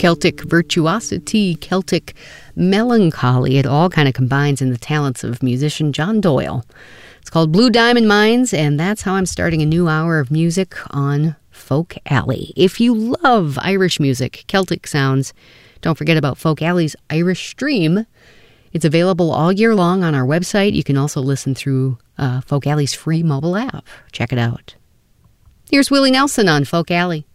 Celtic virtuosity, Celtic melancholy. It all kind of combines in the talents of musician John Doyle. It's called Blue Diamond Mines, and that's how I'm starting a new hour of music on Folk Alley. If you love Irish music, Celtic sounds, don't forget about Folk Alley's Irish Stream. It's available all year long on our website. You can also listen through Folk Alley's free mobile app. Check it out. Here's Willie Nelson on Folk Alley.